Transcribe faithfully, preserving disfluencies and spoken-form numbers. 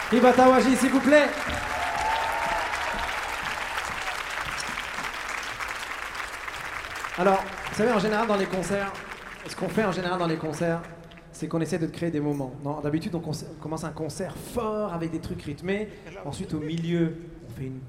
Hibatawaji, s'il vous plaît. Alors, vous savez, en général, dans les concerts, ce qu'on fait en général dans les concerts, c'est qu'on essaie de créer des moments. Non, d'habitude, on, on commence un concert fort avec des trucs rythmés. Ensuite, au milieu, on fait une